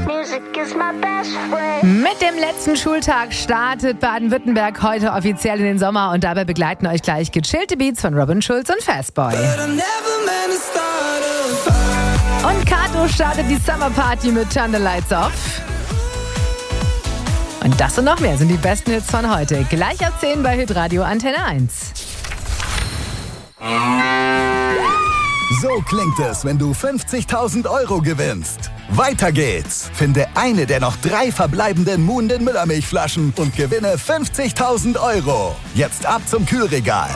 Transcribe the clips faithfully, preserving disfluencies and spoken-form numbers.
Mit dem letzten Schultag startet Baden-Württemberg heute offiziell in den Sommer und dabei begleiten euch gleich gechillte Beats von Robin Schulz und Fastboy. Und Kato startet die Summer Party mit Turn the Lights Off. Und das und noch mehr sind die besten Hits von heute. Gleich ab zehn bei Hitradio Antenne eins. So klingt es, wenn du fünfzigtausend Euro gewinnst. Weiter geht's. Finde eine der noch drei verbleibenden Muhnden Müllermilchflaschen und gewinne fünfzigtausend Euro. Jetzt ab zum Kühlregal.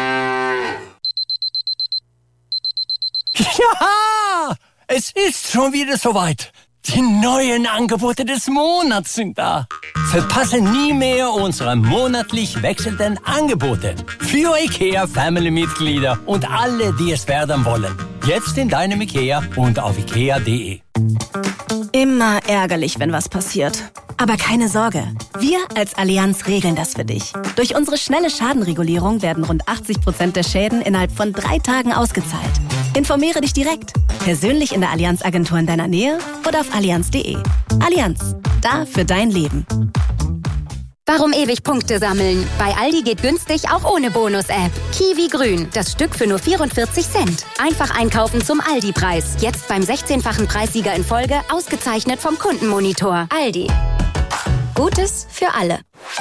Ja, es ist schon wieder soweit. Die neuen Angebote des Monats sind da. Verpasse nie mehr unsere monatlich wechselnden Angebote. Für IKEA Family-Mitglieder und alle, die es werden wollen. Jetzt in deinem IKEA und auf ikea punkt de. Immer ärgerlich, wenn was passiert. Aber keine Sorge, wir als Allianz regeln das für dich. Durch unsere schnelle Schadenregulierung werden rund achtzig Prozent der Schäden innerhalb von drei Tagen ausgezahlt. Informiere dich direkt, persönlich in der Allianz-Agentur in deiner Nähe oder auf allianz punkt de. Allianz, da für dein Leben. Warum ewig Punkte sammeln? Bei Aldi geht günstig auch ohne Bonus-App. Kiwi Grün, das Stück für nur vierundvierzig Cent. Einfach einkaufen zum Aldi-Preis. Jetzt beim sechzehnfachen Preissieger in Folge, ausgezeichnet vom Kundenmonitor. Aldi. Gutes für alle.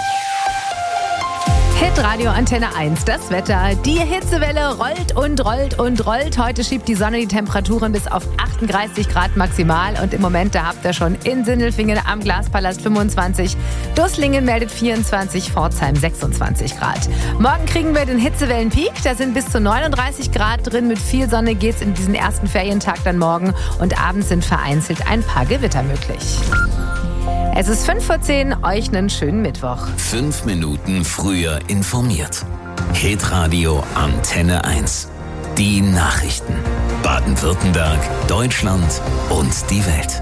Hitradio Antenne eins, das Wetter. Die Hitzewelle rollt und rollt und rollt. Heute schiebt die Sonne die Temperaturen bis auf achtunddreißig Grad maximal. Und im Moment, da habt ihr schon in Sindelfingen am Glaspalast fünfundzwanzig. Dusslingen meldet vierundzwanzig, Pforzheim sechsundzwanzig Grad. Morgen kriegen wir den Hitzewellenpeak. Da sind bis zu neununddreißig Grad drin. Mit viel Sonne geht's in diesen ersten Ferientag dann morgen. Und abends sind vereinzelt ein paar Gewitter möglich. Es ist fünf vor zehn, euch einen schönen Mittwoch. Fünf Minuten früher informiert. Hitradio Antenne eins. Die Nachrichten. Baden-Württemberg, Deutschland und die Welt.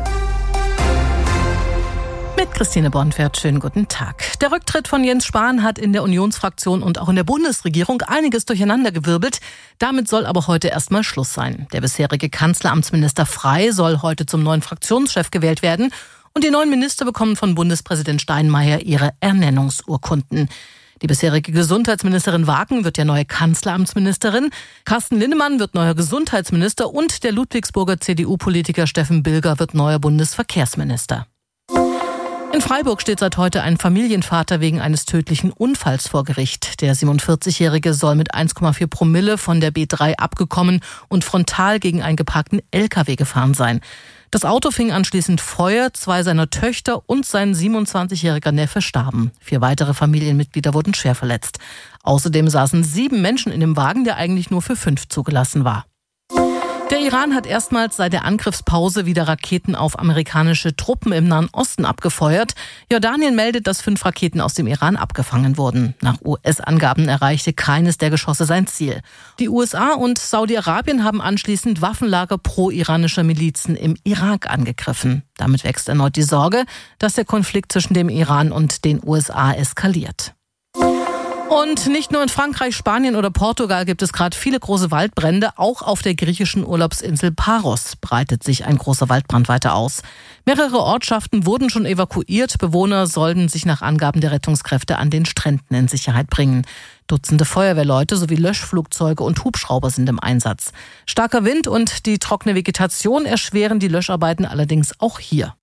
Mit Christine Bonfert, schönen guten Tag. Der Rücktritt von Jens Spahn hat in der Unionsfraktion und auch in der Bundesregierung einiges durcheinandergewirbelt. Damit soll aber heute erstmal Schluss sein. Der bisherige Kanzleramtsminister Frey soll heute zum neuen Fraktionschef gewählt werden. Und die neuen Minister bekommen von Bundespräsident Steinmeier ihre Ernennungsurkunden. Die bisherige Gesundheitsministerin Wagen wird ja neue Kanzleramtsministerin. Carsten Linnemann wird neuer Gesundheitsminister und der Ludwigsburger C D U-Politiker Steffen Bilger wird neuer Bundesverkehrsminister. In Freiburg steht seit heute ein Familienvater wegen eines tödlichen Unfalls vor Gericht. Der siebenundvierzigjährige soll mit eins Komma vier Promille von der B drei abgekommen und frontal gegen einen geparkten L K W gefahren sein. Das Auto fing anschließend Feuer, zwei seiner Töchter und sein siebenundzwanzigjähriger Neffe starben. Vier weitere Familienmitglieder wurden schwer verletzt. Außerdem saßen sieben Menschen in dem Wagen, der eigentlich nur für fünf zugelassen war. Der Iran hat erstmals seit der Angriffspause wieder Raketen auf amerikanische Truppen im Nahen Osten abgefeuert. Jordanien meldet, dass fünf Raketen aus dem Iran abgefangen wurden. Nach U S-Angaben erreichte keines der Geschosse sein Ziel. Die U S A und Saudi-Arabien haben anschließend Waffenlager pro-iranischer Milizen im Irak angegriffen. Damit wächst erneut die Sorge, dass der Konflikt zwischen dem Iran und den U S A eskaliert. Und nicht nur in Frankreich, Spanien oder Portugal gibt es gerade viele große Waldbrände. Auch auf der griechischen Urlaubsinsel Paros breitet sich ein großer Waldbrand weiter aus. Mehrere Ortschaften wurden schon evakuiert. Bewohner sollten sich nach Angaben der Rettungskräfte an den Stränden in Sicherheit bringen. Dutzende Feuerwehrleute sowie Löschflugzeuge und Hubschrauber sind im Einsatz. Starker Wind und die trockene Vegetation erschweren die Löscharbeiten allerdings auch hier.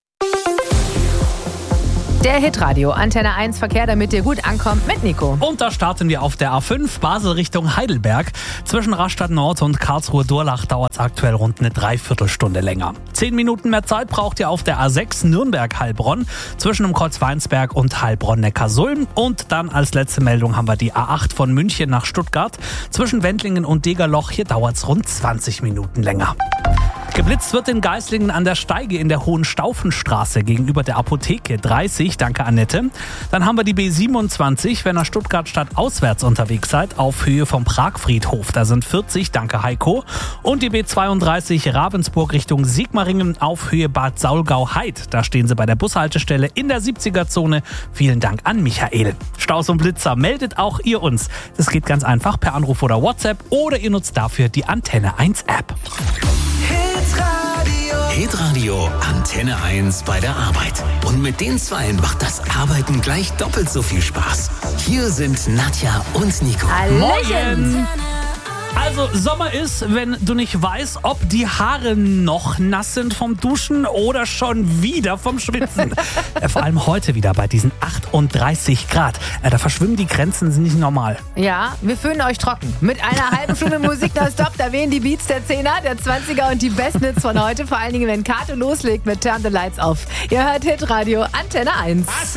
Der Hitradio Antenne eins Verkehr, damit ihr gut ankommt, mit Nico. Und da starten wir auf der A fünf, Basel Richtung Heidelberg. Zwischen Rastatt Nord und Karlsruhe-Durlach dauert es aktuell rund eine Dreiviertelstunde länger. Zehn Minuten mehr Zeit braucht ihr auf der A sechs Nürnberg-Heilbronn zwischen dem Kreuz Weinsberg und Heilbronn-Neckarsulm. Und dann als letzte Meldung haben wir die A acht von München nach Stuttgart. Zwischen Wendlingen und Degerloch, hier dauert es rund zwanzig Minuten länger. Geblitzt wird in Geislingen an der Steige in der Hohenstaufenstraße gegenüber der Apotheke dreißig, danke Annette. Dann haben wir die B siebenundzwanzig, wenn ihr Stuttgart-Stadt auswärts unterwegs seid, auf Höhe vom Pragfriedhof, da sind vierzig, danke Heiko. Und die B zweiunddreißig Ravensburg Richtung Sigmaringen auf Höhe Bad Saulgau-Heid, da stehen sie bei der Bushaltestelle in der siebziger-Zone. Vielen Dank an Michael. Staus und Blitzer, meldet auch ihr uns. Das geht ganz einfach per Anruf oder WhatsApp oder ihr nutzt dafür die Antenne eins App. Hitradio Antenne eins bei der Arbeit. Und mit den Zweien macht das Arbeiten gleich doppelt so viel Spaß. Hier sind Nadja und Nico. Hallöchen. Also Sommer ist, wenn du nicht weißt, ob die Haare noch nass sind vom Duschen oder schon wieder vom Schwitzen. äh, vor allem heute wieder bei diesen achtunddreißig Grad. Äh, da verschwimmen die Grenzen, sind nicht normal. Ja, wir föhnen euch trocken. Mit einer halben Stunde Musik nonstop, da wehen die Beats der Zehner, der Zwanziger und die Besten Hits von heute. Vor allen Dingen, wenn Kato loslegt mit Turn the Lights Off. Ihr hört Hitradio Antenne eins.